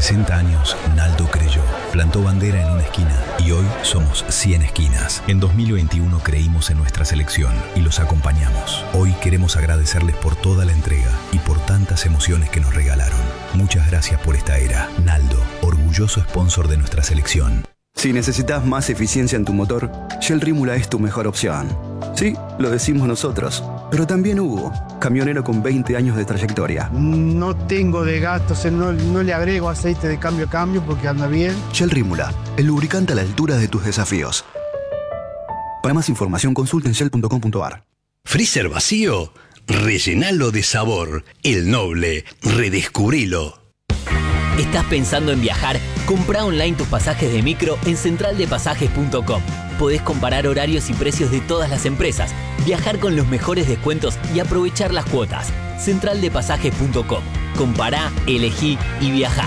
60 años, Naldo creyó, plantó bandera en una esquina y hoy somos 100 esquinas. En 2021 creímos en nuestra selección y los acompañamos. Hoy queremos agradecerles por toda la entrega y por tantas emociones que nos regalaron. Muchas gracias por esta era. Naldo, orgulloso sponsor de nuestra selección. Si necesitas más eficiencia en tu motor, Shell Rímula es tu mejor opción. Sí, lo decimos nosotros, pero también Hugo, camionero con 20 años de trayectoria. No tengo de gasto, no le agrego aceite de cambio a cambio porque anda bien. Shell Rímula, el lubricante a la altura de tus desafíos. Para más información consulta en shell.com.ar. ¿Freezer vacío? Rellenalo de sabor. El Noble, redescubrilo. ¿Estás pensando en viajar? Comprá online tus pasajes de micro en centraldepasajes.com. Podés comparar horarios y precios de todas las empresas, viajar con los mejores descuentos y aprovechar las cuotas. Centraldepasajes.com. Compará, elegí y viajá.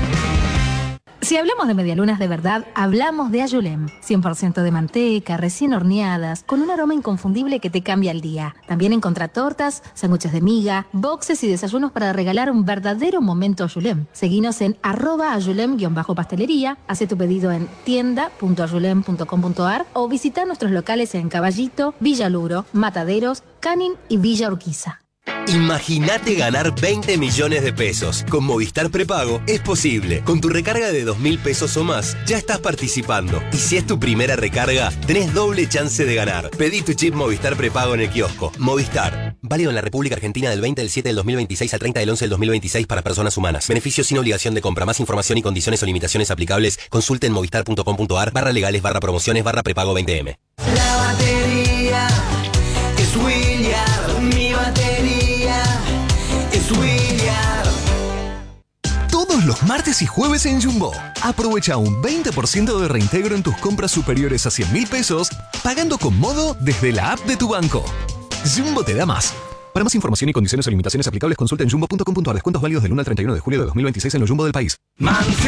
Si hablamos de medialunas de verdad, hablamos de Ayulem. 100% de manteca, recién horneadas, con un aroma inconfundible que te cambia el día. También encontrá tortas, sándwiches de miga, boxes y desayunos para regalar un verdadero momento Ayulem. Seguinos en @ayulem_pastelería, hace tu pedido en tienda.ayulem.com.ar o visita nuestros locales en Caballito, Villa Luro, Mataderos, Canin y Villa Urquiza. Imagínate ganar 20 millones de pesos. Con Movistar Prepago es posible. Con tu recarga de 2.000 pesos o más, ya estás participando. Y si es tu primera recarga, tenés doble chance de ganar. Pedí tu chip Movistar Prepago en el kiosco. Movistar. Válido en la República Argentina del 20 del 7 del 2026 al 30 del 11 del 2026 para personas humanas. Beneficios sin obligación de compra. Más información y condiciones o limitaciones aplicables. Consulte en movistar.com.ar/legales/prepago 20M. La batería es William. Mi batería es William. Todos los martes y jueves en Jumbo. Aprovecha un 20% de reintegro en tus compras superiores a 100.000 pesos, pagando con Modo desde la app de tu banco. Jumbo te da más. Para más información y condiciones o limitaciones aplicables, consulta en jumbo.com.ar. Descuentos válidos del 1 al 31 de julio de 2026 en los Jumbo del país.